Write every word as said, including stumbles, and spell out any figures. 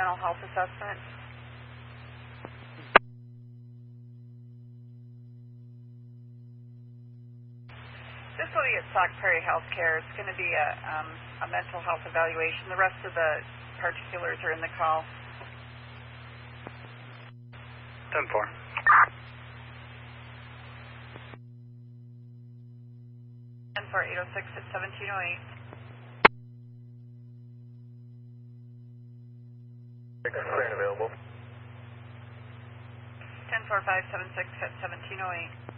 mental health assessment. This will be at Sauk Prairie Healthcare. It's going to be a, um, a mental health evaluation. The rest of the particulars are in the call. ten four. ten four, eight oh six at seventeen oh eight. Clear and available. ten four, five seven six at seventeen oh eight.